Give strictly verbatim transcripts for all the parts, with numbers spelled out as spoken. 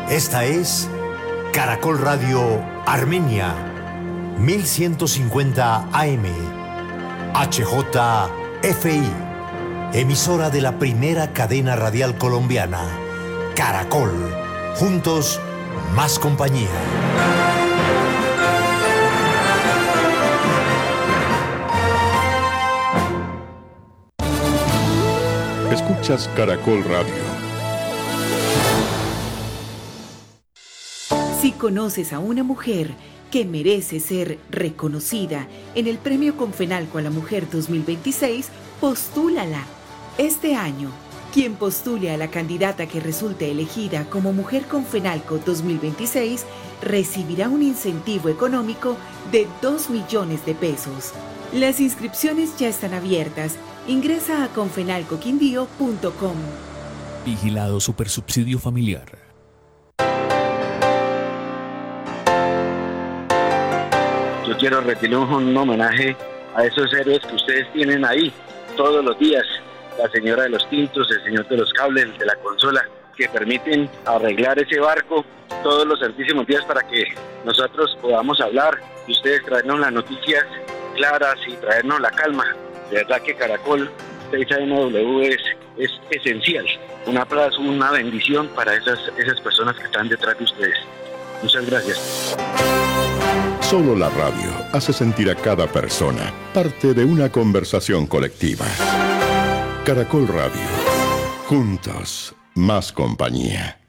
Esta es Caracol Radio Armenia, mil ciento cincuenta A M, H J F I, emisora de la primera cadena radial colombiana, Caracol. Juntos, más compañía. Escuchas Caracol Radio. Si conoces a una mujer que merece ser reconocida en el Premio Confenalco a la Mujer dos mil veintiséis, postúlala. Este año, quien postule a la candidata que resulte elegida como Mujer Confenalco dos mil veintiséis recibirá un incentivo económico de dos millones de pesos. Las inscripciones ya están abiertas. Ingresa a confenalco quindío punto com. Vigilado Supersubsidio Familiar. Yo quiero rendirle un homenaje a esos héroes que ustedes tienen ahí todos los días. La señora de los tintos, el señor de los cables, el de la consola, que permiten arreglar ese barco todos los santísimos días para que nosotros podamos hablar y ustedes traernos las noticias claras y traernos la calma. De verdad que Caracol seis A M W es, es esencial. Un aplauso, una bendición para esas, esas personas que están detrás de ustedes. Muchas gracias. Solo la radio hace sentir a cada persona parte de una conversación colectiva. Caracol Radio. Juntos, más compañía.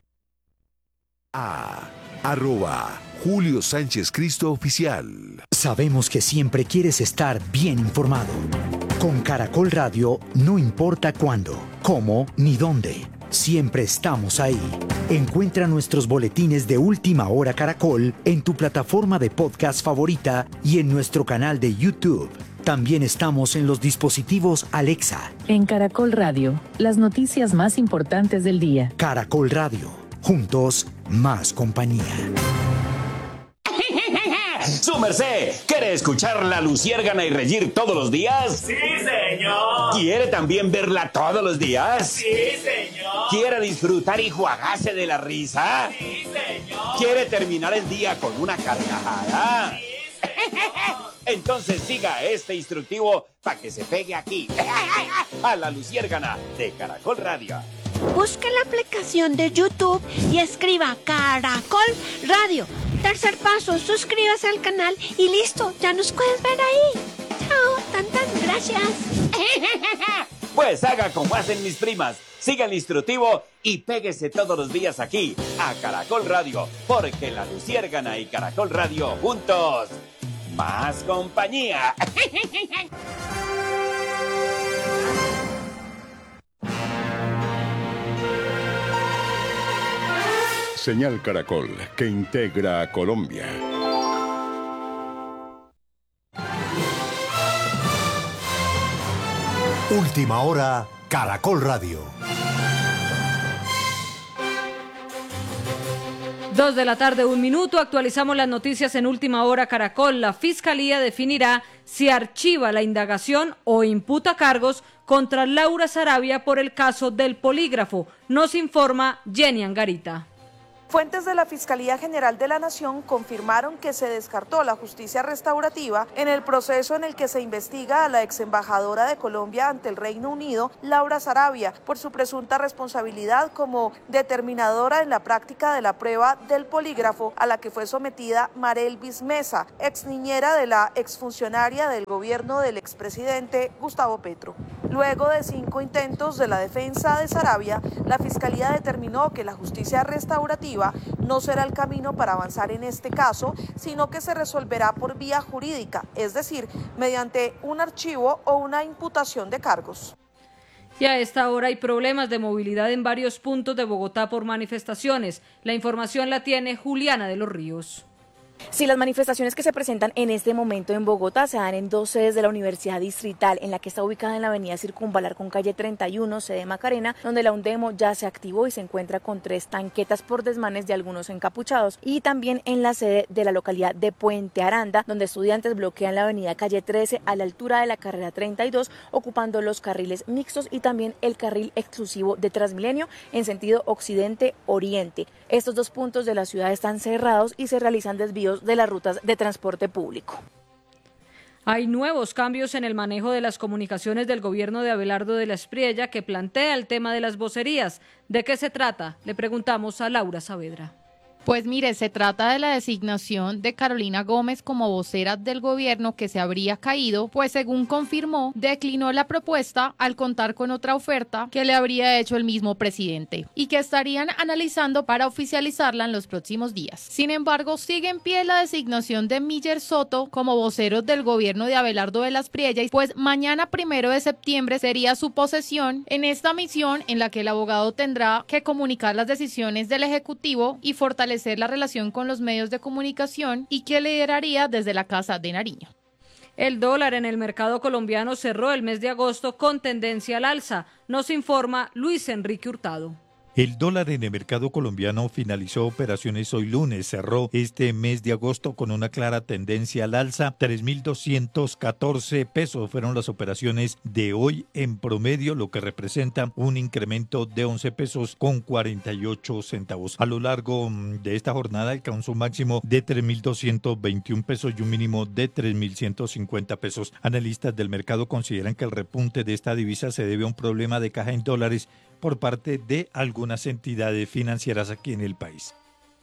A arroba Julio Sánchez Cristo Oficial. Sabemos que siempre quieres estar bien informado. Con Caracol Radio no importa cuándo, cómo ni dónde. Siempre estamos ahí. Encuentra nuestros boletines de Última Hora Caracol en tu plataforma de podcast favorita y en nuestro canal de YouTube. También estamos en los dispositivos Alexa. En Caracol Radio, las noticias más importantes del día. Caracol Radio. Juntos, más compañía. ¡Su merced! ¿Quiere escuchar La Luciérgana y reír todos los días? ¡Sí, señor! ¿Quiere también verla todos los días? ¡Sí, señor! ¿Quiere disfrutar y juagarse de la risa? ¡Sí, señor! ¿Quiere terminar el día con una carcajada? ¡Sí, señor! Entonces siga este instructivo para que se pegue aquí, a La Luciérgana de Caracol Radio. Busque la aplicación de YouTube y escriba Caracol Radio. Tercer paso, suscríbase al canal y listo, ya nos puedes ver ahí. Chao, tantas gracias. Pues haga como hacen mis primas, siga el instructivo y péguese todos los días aquí, a Caracol Radio, porque La Luciérgana y Caracol Radio juntos, más compañía. Señal Caracol, que integra a Colombia. Última Hora, Caracol Radio. Dos de la tarde, un minuto. Actualizamos las noticias en Última Hora Caracol. La Fiscalía definirá si archiva la indagación o imputa cargos contra Laura Sarabia por el caso del polígrafo. Nos informa Jenny Angarita. Fuentes de la Fiscalía General de la Nación confirmaron que se descartó la justicia restaurativa en el proceso en el que se investiga a la exembajadora de Colombia ante el Reino Unido, Laura Sarabia, por su presunta responsabilidad como determinadora en la práctica de la prueba del polígrafo a la que fue sometida Marelvis Mesa, ex niñera de la exfuncionaria del gobierno del expresidente Gustavo Petro. Luego de cinco intentos de la defensa de Sarabia, la Fiscalía determinó que la justicia restaurativa no será el camino para avanzar en este caso, sino que se resolverá por vía jurídica, es decir, mediante un archivo o una imputación de cargos. Y a esta hora hay problemas de movilidad en varios puntos de Bogotá por manifestaciones. La información la tiene Juliana de los Ríos. Sí, las manifestaciones que se presentan en este momento en Bogotá se dan en dos sedes de la Universidad Distrital, en la que está ubicada en la avenida Circunvalar con calle treinta y uno, sede Macarena, donde la UNDEMO ya se activó y se encuentra con tres tanquetas por desmanes de algunos encapuchados, y también en la sede de la localidad de Puente Aranda, donde estudiantes bloquean la avenida calle trece a la altura de la carrera treinta y dos, ocupando los carriles mixtos y también el carril exclusivo de Transmilenio en sentido occidente-oriente. Estos dos puntos de la ciudad están cerrados y se realizan desvíos de las rutas de transporte público. Hay nuevos cambios en el manejo de las comunicaciones del gobierno de Abelardo de la Espriella, que plantea el tema de las vocerías. ¿De qué se trata? Le preguntamos a Laura Saavedra. Pues mire, se trata de la designación de Carolina Gómez como vocera del gobierno, que se habría caído, pues según confirmó, declinó la propuesta al contar con otra oferta que le habría hecho el mismo presidente y que estarían analizando para oficializarla en los próximos días. Sin embargo, sigue en pie la designación de Miller Soto como vocero del gobierno de Abelardo de la Espriella, pues mañana primero de septiembre sería su posesión en esta misión en la que el abogado tendrá que comunicar las decisiones del Ejecutivo y fortalecer la relación con los medios de comunicación, y que lideraría desde la Casa de Nariño. El dólar en el mercado colombiano cerró el mes de agosto con tendencia al alza, nos informa Luis Enrique Hurtado. El dólar en el mercado colombiano finalizó operaciones hoy lunes, cerró este mes de agosto con una clara tendencia al alza. tres mil doscientos catorce pesos fueron las operaciones de hoy en promedio, lo que representa un incremento de once pesos con cuarenta y ocho centavos. A lo largo de esta jornada alcanzó un máximo de tres mil doscientos veintiún pesos y un mínimo de tres mil ciento cincuenta pesos. Analistas del mercado consideran que el repunte de esta divisa se debe a un problema de caja en dólares por parte de algunas entidades financieras aquí en el país.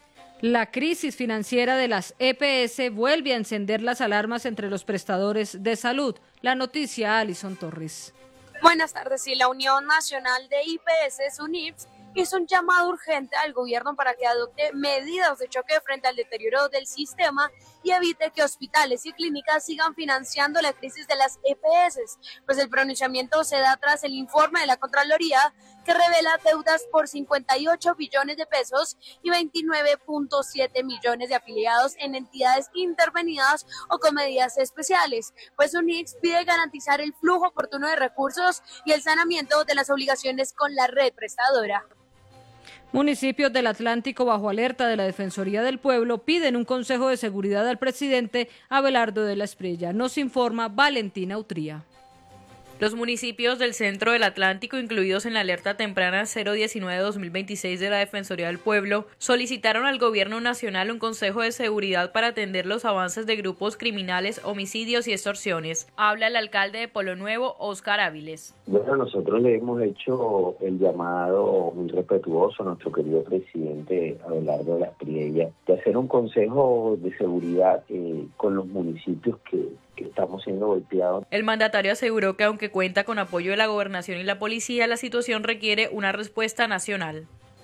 La crisis financiera de las E P S vuelve a encender las alarmas entre los prestadores de salud. La noticia, Alison Torres. Buenas tardes. Sí, la Unión Nacional de I P S, UNIPS, hizo un llamado urgente al gobierno para que adopte medidas de choque frente al deterioro del sistema y evite que hospitales y clínicas sigan financiando la crisis de las E P S, pues el pronunciamiento se da tras el informe de la Contraloría, que revela deudas por cincuenta y ocho billones de pesos y veintinueve punto siete millones de afiliados en entidades intervenidas o con medidas especiales, pues UNIPS pide garantizar el flujo oportuno de recursos y el saneamiento de las obligaciones con la red prestadora. Municipios del Atlántico, bajo alerta de la Defensoría del Pueblo, piden un consejo de seguridad al presidente Abelardo de la Espriella. Nos informa Valentina Utría. Los municipios del centro del Atlántico, incluidos en la alerta temprana cero diecinueve dos mil veintiséis de la Defensoría del Pueblo, solicitaron al Gobierno Nacional un consejo de seguridad para atender los avances de grupos criminales, homicidios y extorsiones. Habla el alcalde de Polo Nuevo, Óscar Áviles. Bueno, nosotros le hemos hecho el llamado muy respetuoso a nuestro querido presidente Abelardo de la Espriella de hacer un consejo de seguridad eh, con los municipios que que estamos siendo golpeados. El mandatario aseguró que aunque cuenta con apoyo de la gobernación y la policía, la situación requiere una respuesta nacional.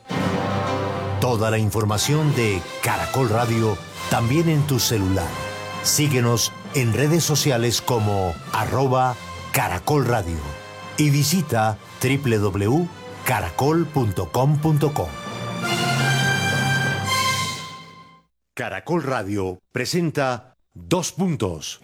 Toda la información de Caracol Radio también en tu celular. Síguenos en redes sociales como arroba Caracol Radio y visita doble u doble u doble u punto caracol punto com punto co. Caracol Radio presenta Dos Puntos.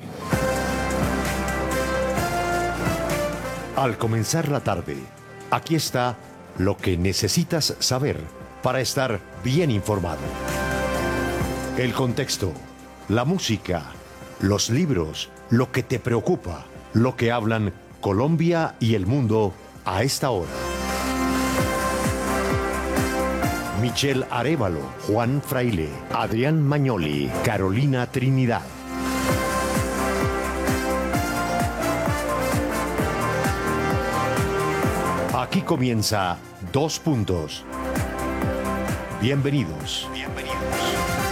Al comenzar la tarde, aquí está lo que necesitas saber para estar bien informado. El contexto, la música, los libros, lo que te preocupa, lo que hablan Colombia y el mundo a esta hora. Michelle Arévalo, Juan Fraile, Adrián Mañoli, Carolina Trinidad. Aquí comienza Dos Puntos. Bienvenidos. Bienvenidos.